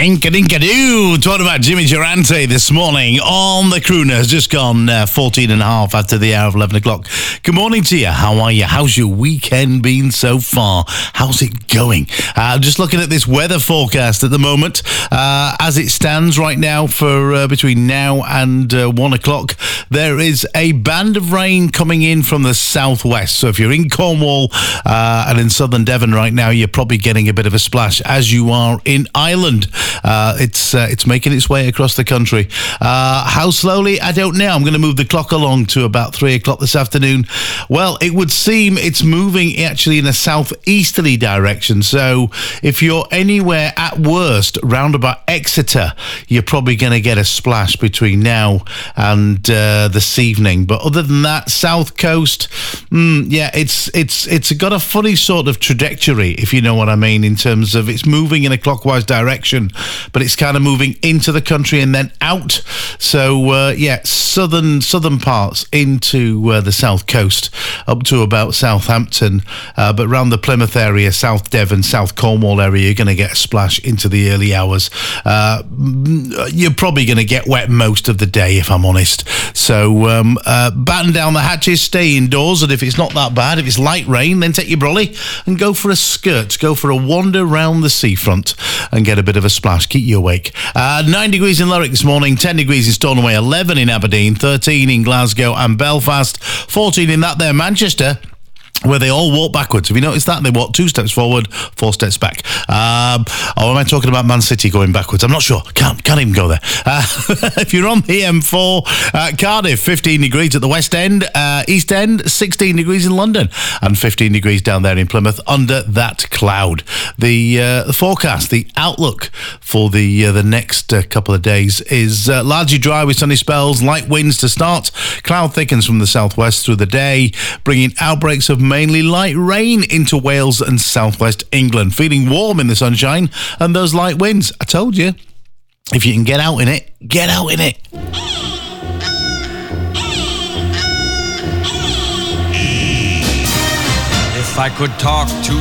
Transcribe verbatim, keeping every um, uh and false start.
Inka-dinka-doo. Talking about Jimmy Durante this morning on the Crooner. Has just gone uh, fourteen and a half after the hour of eleven o'clock. Good morning to you. How are you? How's your weekend been so far? How's it going? Uh, just looking at this weather forecast at the moment. Uh, as it stands right now for uh, between now and uh, one o'clock, there is a band of rain coming in from the southwest. So if you're in Cornwall uh, and in southern Devon right now, you're probably getting a bit of a splash, as you are in Ireland. Uh, it's uh, it's making its way across the country. Uh, how slowly? I don't know. I'm going to move the clock along to about three o'clock this afternoon. Well, it would seem it's moving actually in a southeasterly direction. So if you're anywhere at worst round about Exeter, you're probably going to get a splash between now and uh, this evening. But other than that, south coast, mm, yeah, it's it's it's got a funny sort of trajectory, if you know what I mean, in terms of it's moving in a clockwise direction, but it's kind of moving into the country and then out. So uh, yeah, southern southern parts into uh, the south coast up to about Southampton, uh, but around the Plymouth area, South Devon, South Cornwall area, you're going to get a splash into the early hours. Uh, you're probably going to get wet most of the day, if I'm honest. So um, uh, batten down the hatches, stay indoors, and if it's not that bad, if it's light rain, then take your brolly and go for a skirt, go for a wander round the seafront and get a bit of a splash. Keep you awake. Uh, nine degrees in Lerwick this morning, ten degrees in Stornoway, eleven in Aberdeen, thirteen in Glasgow and Belfast, fourteen in that there Manchester, where they all walk backwards. Have you noticed that? They walk two steps forward, four steps back. Um, or am I talking about Man City going backwards? I'm not sure. Can't can't even go there. Uh, if you're on the M four, uh, Cardiff, fifteen degrees at the West End. Uh, East End, sixteen degrees in London. And fifteen degrees down there in Plymouth under that cloud. The, uh, the forecast, the outlook for the uh, the next uh, couple of days is uh, largely dry with sunny spells, light winds to start. Cloud thickens from the southwest through the day, bringing outbreaks of mainly light rain into Wales and southwest England. Feeling warm in the sunshine and those light winds. I told you, if you can get out in it, get out in it. If I could talk to